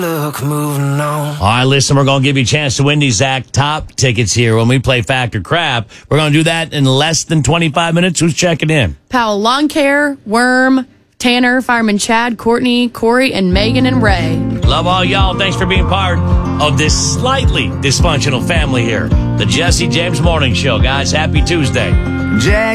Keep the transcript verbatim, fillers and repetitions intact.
Look, moving on. All right, listen, we're going to give you a chance to win these Zach Top tickets here when we play Fact or Crap. We're going to do that in less than twenty-five minutes. Who's checking in? Powell Lawn Care, Worm, Tanner, Fireman Chad, Courtney, Corey, and Megan and Ray. Love all y'all. Thanks for being part of this slightly dysfunctional family here. The Jesse James Morning Show, guys. Happy Tuesday. Jack.